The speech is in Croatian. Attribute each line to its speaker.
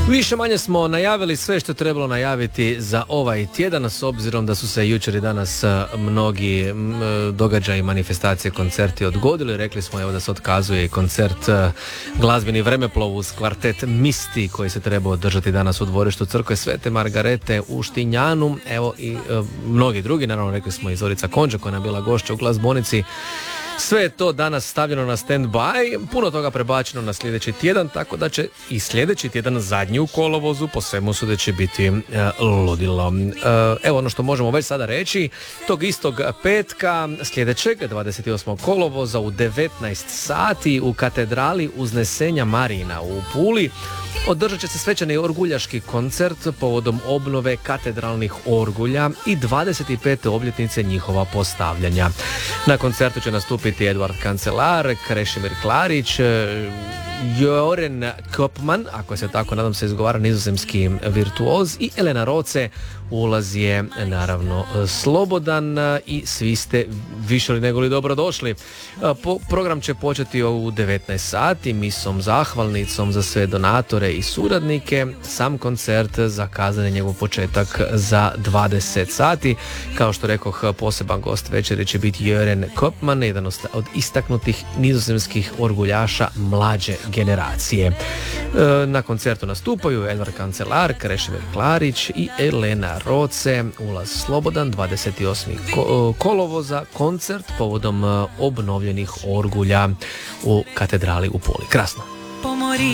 Speaker 1: Više manje smo najavili sve što je trebalo najaviti za ovaj tjedan, s obzirom da su se jučer i danas mnogi događaji, manifestacije, koncerti odgodili. Rekli smo evo da se otkazuje i koncert glazbeni vremeplov uz kvartet Misti koji se treba održati danas u dvorištu Crkve Svete Margarete u Štinjanu. Evo i mnogi drugi, naravno rekli smo i Zorica Konđa koja je bila gošća u glazbonici. Sve je to danas stavljeno na stand-by, puno toga prebačeno na sljedeći tjedan, tako da će i sljedeći tjedan zadnji u kolovozu po svemu sudeći biti ludilo. Evo ono što možemo već sada reći, tog istog petka sljedećeg 28. kolovoza u 19 sati u katedrali Uznesenja Marina u Puli održat će se svečani orguljaški koncert povodom obnove katedralnih orgulja i 25. obljetnice njihova postavljanja. Na koncertu će nastupiti Eduard Kancelar, Krešimir Klarić, Joren Kopman, ako se tako nadam se izgovara, nizozemski virtuoz, i Elena Roce. Ulaz je naravno slobodan i svi ste više li nego li dobro došli. Program će početi u 19 sati misom zahvalnicom za sve donatore i suradnike. Sam koncert zakazan je njegov početak za 20 sati. Kao što rekoh, poseban gost večeri će biti Joren Kopman, jedan od istaknutih nizozemskih orguljaša mlađe generacije. Na koncertu nastupaju Eduard Kancelar, Krešimir Klarić i Elena Roce. Ulaz slobodan, 28. kolovoza, koncert povodom obnovljenih orgulja u katedrali u Puli. Krasno.